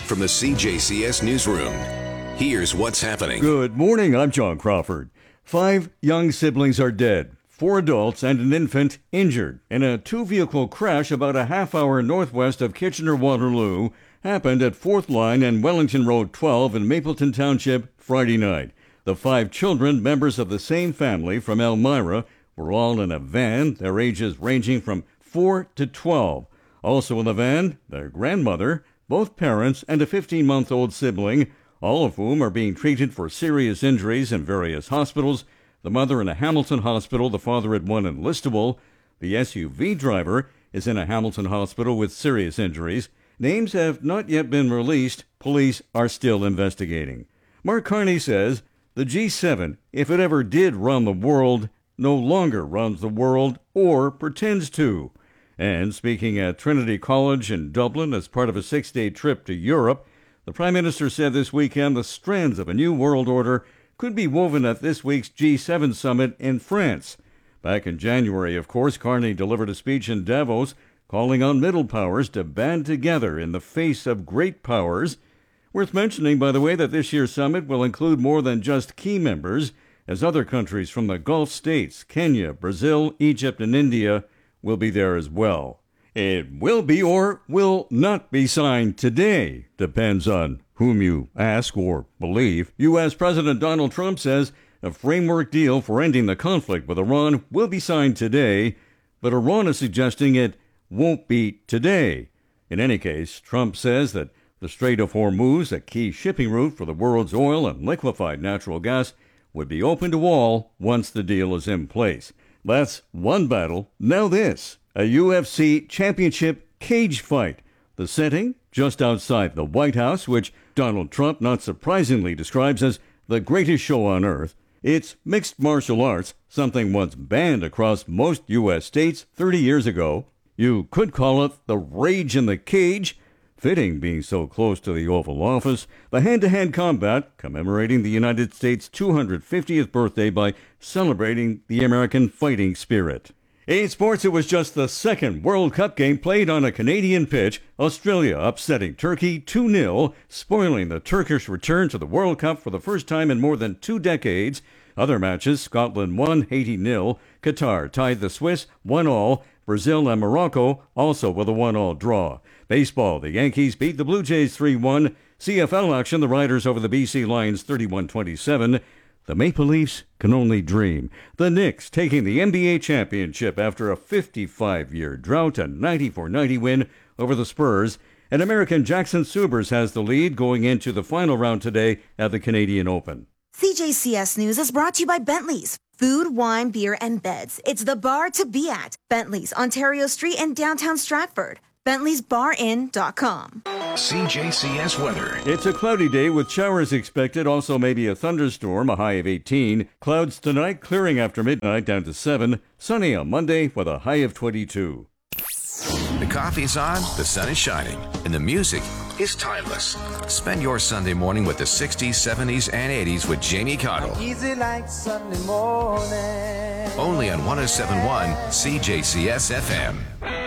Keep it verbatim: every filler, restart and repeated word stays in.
From the C J C S Newsroom, here's what's happening. Good morning, I'm John Crawford. Five young siblings are dead, four adults and an infant injured in a two-vehicle crash about a half hour northwest of Kitchener-Waterloo. Happened at fourth Line and Wellington Road twelve in Mapleton Township Friday night. The five children, members of the same family from Elmira, were all in a van, their ages ranging from four to twelve. Also in the van, their grandmother, both parents, and a fifteen-month-old sibling, all of whom are being treated for serious injuries in various hospitals. The mother in a Hamilton hospital, the father at one in Listowel. The S U V driver is in a Hamilton hospital with serious injuries. Names have not yet been released. Police are still investigating. Mark Carney says the G seven, if it ever did run the world, no longer runs the world or pretends to. And speaking at Trinity College in Dublin as part of a six-day trip to Europe, the Prime Minister said this weekend the strands of a new world order could be woven at this week's G seven summit in France. Back in January, of course, Carney delivered a speech in Davos calling on middle powers to band together in the face of great powers. Worth mentioning, by the way, that this year's summit will include more than just key members, as other countries from the Gulf states, Kenya, Brazil, Egypt, and India will be there as well. It will be or will not be signed today. Depends on whom you ask or believe. U S. President Donald Trump says a framework deal for ending the conflict with Iran will be signed today, but Iran is suggesting it won't be today. In any case, Trump says that the Strait of Hormuz, a key shipping route for the world's oil and liquefied natural gas, would be open to all once the deal is in place. That's one battle. Now this, a U F C championship cage fight. The setting, just outside the White House, which Donald Trump not surprisingly describes as the greatest show on earth. It's mixed martial arts, something once banned across most U S states thirty years ago. You could call it the rage in the cage, fitting being so close to the Oval Office. The hand-to-hand combat commemorating the United States' two hundred fiftieth birthday by celebrating the American fighting spirit. In sports, it was just the second World Cup game played on a Canadian pitch. Australia upsetting Turkey two nil, spoiling the Turkish return to the World Cup for the first time in more than two decades. Other matches, Scotland won Haiti nil, Qatar tied the Swiss one all, Brazil and Morocco also with a one all draw. Baseball, the Yankees beat the Blue Jays three one. C F L action, the Riders over the B C Lions thirty-one twenty-seven. The Maple Leafs can only dream. The Knicks taking the N B A championship after a fifty-five-year drought, a ninety-four ninety win over the Spurs. And American Jackson Subers has the lead going into the final round today at the Canadian Open. C J C S News is brought to you by Bentley's. Food, wine, beer, and beds. It's the bar to be at. Bentley's, Ontario Street in downtown Stratford. Bentley's Bar Inn dot com. C J C S weather. It's a cloudy day with showers expected, also maybe a thunderstorm, a high of eighteen. Clouds tonight, clearing after midnight down to seven. Sunny on Monday with a high of twenty-two. The coffee's on, the sun is shining, and the music is timeless. Spend your Sunday morning with the sixties, seventies, and eighties with Jamie Cottle. Easy like Sunday morning. Only on one oh seven point one C J C S F M.